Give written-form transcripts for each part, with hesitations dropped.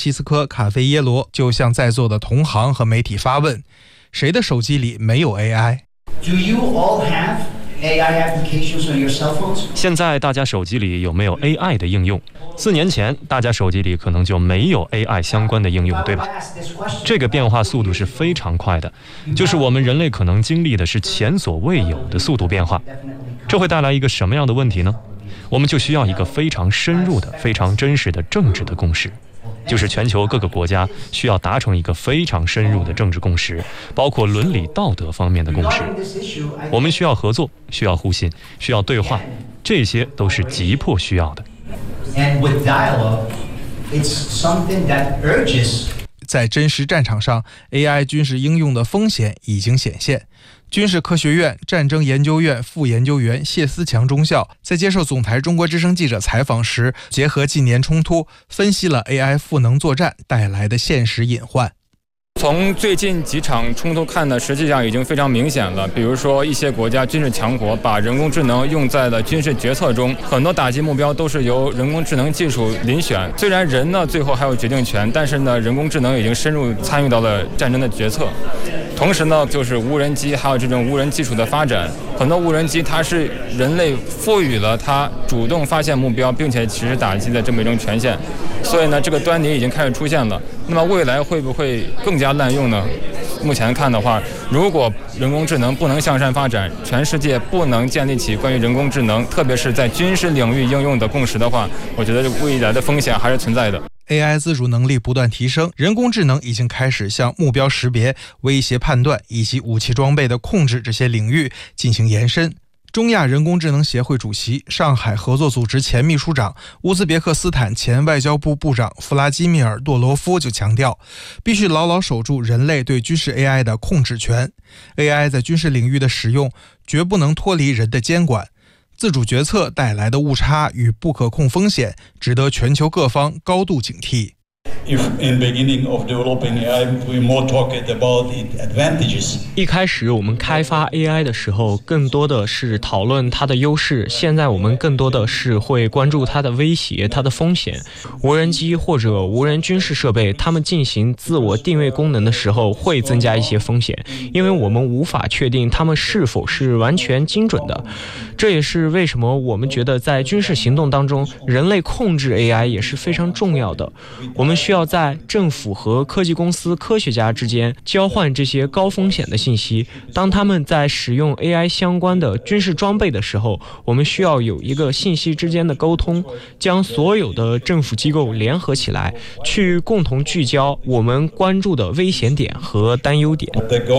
西斯科·卡菲耶罗就向在座的同行和媒体发问：谁的手机里没有 AI？Do you all have AI applications on your cell phones? 现在大家手机里有没有 AI 的应用？4年前大家手机里可能就没有 AI 相关的应用，对吧？这个变化速度是非常快的，就是我们人类可能经历的是前所未有的速度变化。这会带来一个什么样的问题呢？我们就需要一个非常深入的、非常真实的政治的共识，就是全球各个国家需要达成一个非常深入的政治共识，包括伦理道德方面的共识。我们需要合作，需要互信，需要对话，这些都是急迫需要的。 在真实战场上 ，AI 军事应用的风险已经显现。军事科学院战争研究院副研究员谢思强中校在接受总台中国之声记者采访时，结合近年冲突，分析了 AI 赋能作战带来的现实隐患。 从最近几场冲突看呢，实际上已经非常明显了。比如说，一些国家军事强国把人工智能用在了军事决策中，很多打击目标都是由人工智能技术遴选。虽然人呢最后还有决定权，但是呢，人工智能已经深入参与到了战争的决策。同时呢，就是无人机还有这种无人技术的发展，很多无人机它是人类赋予了它主动发现目标并且实施打击的这么一种权限，所以呢，这个端倪已经开始出现了。那么未来会不会更加滥用呢？目前看的话，如果人工智能不能向善发展，全世界不能建立起关于人工智能，特别是在军事领域应用的共识的话，我觉得未来的风险还是存在的。 AI 自主能力不断提升，人工智能已经开始向目标识别、威胁判断以及武器装备的控制这些领域进行延伸。中亚人工智能协会主席、上海合作组织前秘书长、乌兹别克斯坦前外交部部长弗拉基米尔·多罗夫就强调，必须牢牢守住人类对军事 AI 的控制权。AI 在军事领域的使用绝不能脱离人的监管。自主决策带来的误差与不可控风险，值得全球各方高度警惕。 一开始我们开发 AI 的时候，更多的是讨论它的优势，现在我们更多的是会关注它的威胁、它的风险。无人机或者无人军事设备，它们进行自我定位功能的时候，会增加一些风险，因为我们无法确定它们是否是完全精准的。这也是为什么我们觉得在军事行动当中，人类控制 AI 也是非常重要的。我们需要在政府和科技公司科学家之间交换这些高风险的信息。当他们在使用 AI 相关的军事装备的时候，我们需要有一个信息之间的沟通，将所有的政府机构联合起来，去共同聚焦我们关注的危险点和担忧点。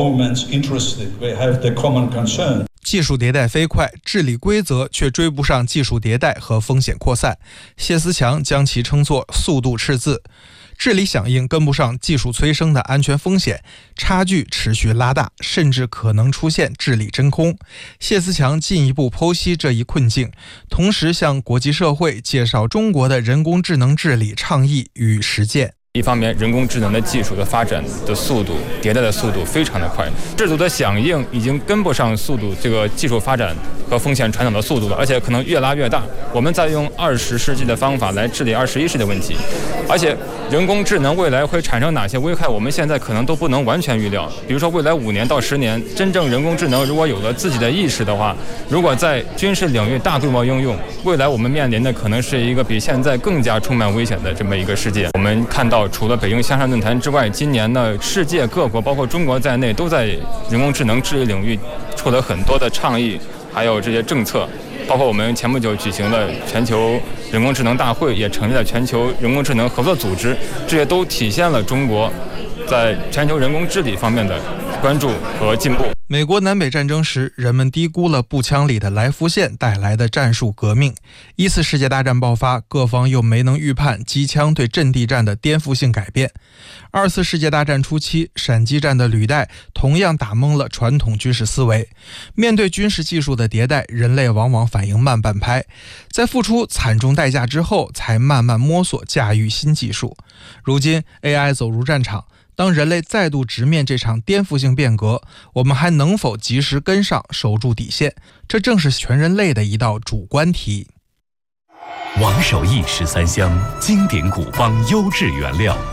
技术迭代飞快，治理规则却追不上技术迭代和风险扩散。谢思强将其称作速度赤字。治理响应跟不上技术催生的安全风险，差距持续拉大，甚至可能出现治理真空。谢思强进一步剖析这一困境，同时向国际社会介绍中国的人工智能治理倡议与实践。 一方面，人工智能的技术的发展的速度、迭代的速度非常的快，制度的响应已经跟不上速度这个技术发展和风险传导的速度了，而且可能越拉越大。我们在用20世纪的方法来治理21世纪的问题，而且人工智能未来会产生哪些危害，我们现在可能都不能完全预料。比如说，未来5年到10年，真正人工智能如果有了自己的意识的话，如果在军事领域大规模应用，未来我们面临的可能是一个比现在更加充满危险的这么一个世界。我们看到，除了北京向善论坛之外，今年呢，世界各国包括中国在内都在人工智能治理领域出了很多的倡议，还有这些政策，包括我们前不久举行了全球人工智能大会，也成立了全球人工智能合作组织，这些都体现了中国在全球人工治理方面的关注和进步。 美国南北战争时，人们低估了步枪里的来福线带来的战术革命。1次世界大战爆发，各方又没能预判机枪对阵地战的颠覆性改变。2次世界大战初期，闪击战的履带同样打懵了传统军事思维。面对军事技术的迭代，人类往往反应慢半拍，在付出惨重代价之后，才慢慢摸索驾驭新技术。如今 AI 走入战场，当人类再度直面这场颠覆性变革，我们还能否及时跟上，守住底线？这正是全人类的一道主观题。 王守义13香，经典古方优质原料，